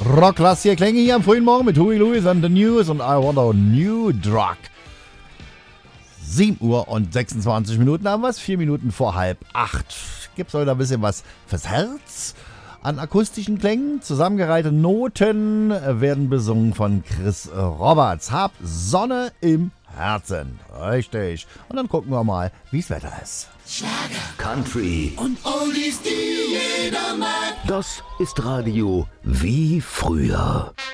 Rockklass hier Klänge hier am frühen Morgen mit Huey Lewis and the News und I Want a New Drug. 7 Uhr und 26 Minuten haben wir es, 4 Minuten vor 7:30. Gibt's heute ein bisschen was fürs Herz an akustischen Klängen. Zusammengereihte Noten werden besungen von Chris Roberts. Hab Sonne im Herzen. Richtig. Und dann gucken wir mal, wie's Wetter ist. Schlager, Country und Oldies, die jeder mag. Das ist Radio wie früher.